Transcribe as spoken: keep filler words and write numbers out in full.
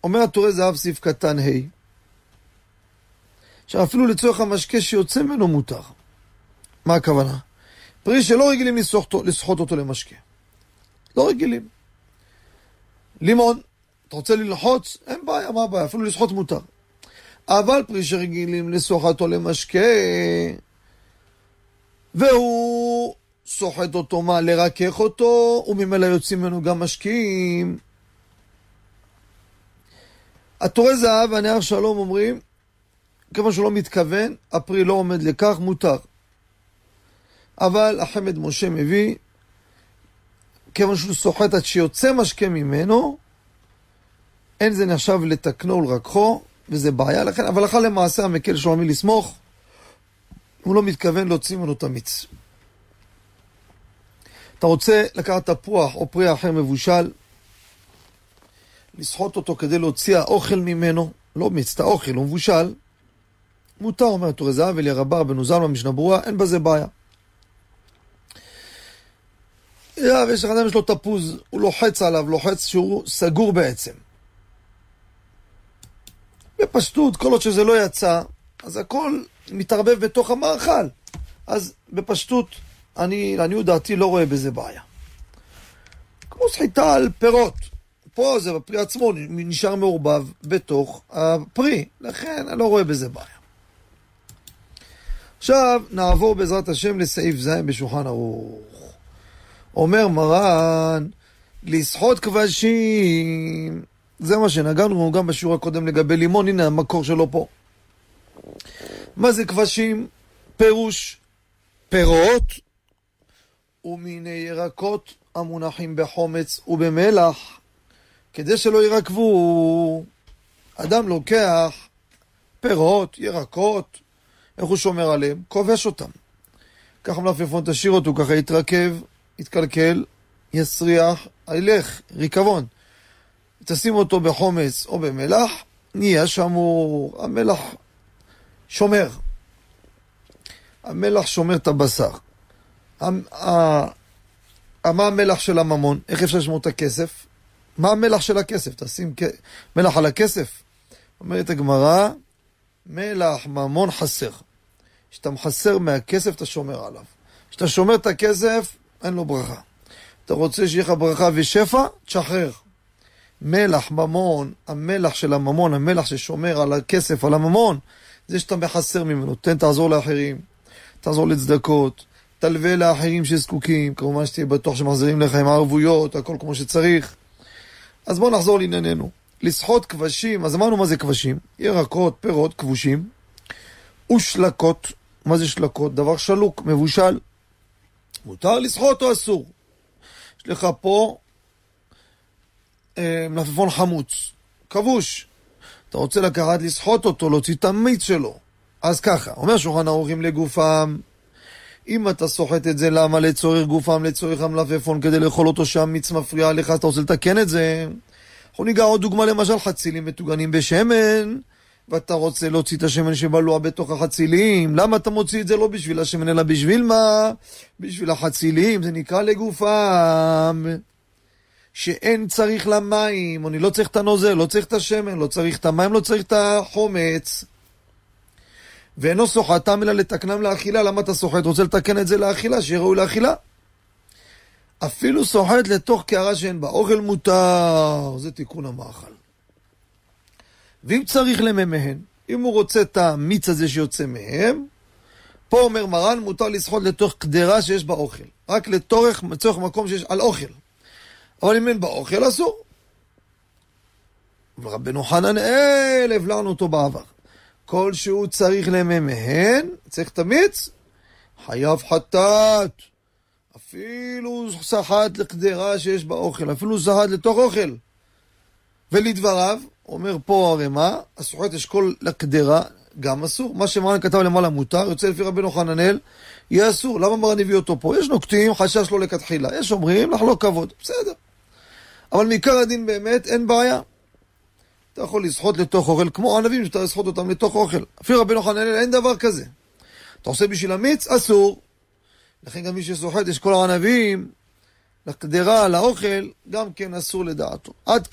אומר התורה זהב סעיף קטן ה' שאפילו לצורך המשקה שיוצא ממנו מותר. מה הכוונה? פרי שלא רגילים לסחוט אותו למשקה. לא רגילים. לימון, אתה רוצה ללחוץ? אין בעיה, מה הבעיה? אפילו לסחוט מותר. אבל פרי שרגילים לסוחט אותו למשקה, והוא סוחט אותו מה? לרכך אותו, וממילא יוצאים ממנו גם משקים. התורה זהב והנהר שלום אומרים, כיוון שלא מתכוון, הפרי לא עומד לכך, מותר. אבל החמד משה מביא, כיוון שהוא סוחט עד שיוצא משקה ממנו, אין זה נחשב לתקנו ולרככו, וזה בעיה לכן, אבל אחר למעשה המקל שלו מי לסמוך, הוא לא מתכוון להוציא ממנו את המיץ. אתה רוצה לקחת תפוח או פרי אחר מבושל, לסחוט אותו כדי להוציא האוכל ממנו, לא מיץ, את האוכל, הוא מבושל, מותר, אומר התורה זהב, אלי רבר בנוזל במשנה ברורה, אין בזה בעיה. יש לך אדם יש לו תפוז, הוא לוחץ עליו, לוחץ שהוא סגור בעצם. בפשטות, כל עוד שזה לא יצא, אז הכל מתערבב בתוך המאכל. אז בפשטות, אני, לעניות דעתי, לא רואה בזה בעיה. כמו סחיטה על פירות. פה זה בפרי עצמו נשאר מעורבב בתוך הפרי. לכן אני לא רואה בזה בעיה. עכשיו נעבור בעזרת השם לסעיף ז' בשולחן ערוך. אומר מרן, לסחוט כבשים. זה מה שנגענו גם בשיעור הקודם לגבי לימון. הנה המקור שלו פה. מה זה כבשים? פירוש פירות ומיני ירקות המונחים בחומץ ובמלח, כדי שלא ירקבו. אדם לוקח פירות, ירקות, איך הוא שומר עליהם? כובש אותם. ככה מלפפון תשאיר אותו, ככה יתרכב, יתקלקל, יסריח, ילך, ריקבון. תשים אותו בחומץ או במלח, נהיה שמור. המלח שומר. המלח שומר את הבשר. מה המלח של הממון? איך אפשר לשמור את הכסף? מה המלח של הכסף? תשים מלח על הכסף. אומרת הגמרא, מלח ממון חסר. כשאתה מחסר מהכסף, אתה שומר עליו. כשאתה שומר את הכסף, אין לו ברכה. אתה רוצה שיהיה לך ברכה ושפע? תשחרר. מלח ממון, המלח של הממון, המלח ששומר על הכסף, על הממון, זה שאתה מחסר ממנו. תן, תעזור לאחרים, תעזור לצדקות, תלווה לאחרים שזקוקים, כמובן שתהיה בטוח שמחזירים לך עם הערבויות, הכל כמו שצריך. אז בואו נחזור לענייננו. לסחוט כבשים, אז אמרנו מה זה כבשים? ירקות, פירות, כבושים, ושלקות. מה זה שלקות? דבר שלוק, מבושל. מותר לסחוט או אסור? יש לך פה אה, מלפפון חמוץ, כבוש. אתה רוצה לקחת לסחוט אותו, להוציא את המיץ שלו. אז ככה, אומר שולחן ערוך לגופם, אם אתה סוחט את זה, למה? לצורך גופם, לצורך המלפפון, כדי לאכול אותו שהמיץ מפריע לך, אז אתה רוצה לתקן את זה. אנחנו ניגע עוד דוגמה, למשל חצילים מטוגנים בשמן, ואתה רוצה להוציא את השמן שבלוע בתוך החצילים. למה אתה מוציא את זה? לא בשביל השמן, אלא בשביל מה? בשביל החצילים, זה נקרא לגופם. שאין צריך למים, אני לא צריך את הנוזל, לא צריך את השמן, לא צריך את המים, לא צריך את החומץ. ואינו סוחטם אלא לתקנם לאכילה. למה אתה סוחט? רוצה לתקן את זה לאכילה, שיראו לאכילה. אפילו סוחט לתוך קערה שאין בה אוכל מותר, זה תיקון המאכל. ואם צריך לממהן, אם הוא רוצה את המיץ הזה שיוצא מהם, פה אומר מרן, מותר לסחוט לתוך קדרה שיש בה אוכל. רק לתורך, לצורך מקום שיש על אוכל. אבל אם אין בה אוכל, אסור. ורבנו חננאל, הבלענו אותו בעבר. כל שהוא צריך לממהן, צריך את המיץ, חייב חטאת. אפילו סחט לקדרה שיש בה אוכל, אפילו סחט לתוך אוכל. ולדבריו, אומר פה הרי מה, הסוחט אשכול לקדרה, גם אסור. מה שמרן כתב למעלה מותר, יוצא לפי רבנו חננאל, יהיה אסור. למה מרן הביא אותו פה? יש נוקטים, חשש לו לכתחילה. יש אומרים, לחלוק כבוד. בסדר. אבל מעיקר הדין באמת אין בעיה. אתה יכול לסחוט לתוך אוכל, כמו ענבים שאתה לסחוט אותם לתוך אוכל. אפילו רבנו חננאל אין דבר כזה. אתה עושה בשביל המיץ, אסור. לכן גם מי שסוחט יש כל הענבים, לקדרה, לאוכל, גם כן אסור לדעתו. עד